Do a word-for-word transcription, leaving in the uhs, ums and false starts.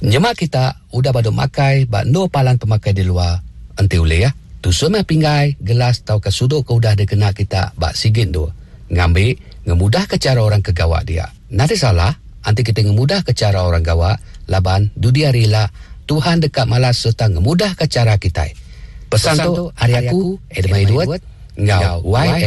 Nyemak kita udah baduk makai bak no palan pemakai di luar. Ente ule ya. Tu semai pinggai, gelas tau ke sudut ke udah dikena kita bak sigit tu. Ngambil, ngemudah ke cara orang ke gawak dia. Nanti salah, nanti kita ngemudah ke cara orang gawak, laban dudia rela, Tuhan dekat malas serta ngemudah ke cara kita. Pesan, Pesan tu, hari aku, edmai duat, ngau, wai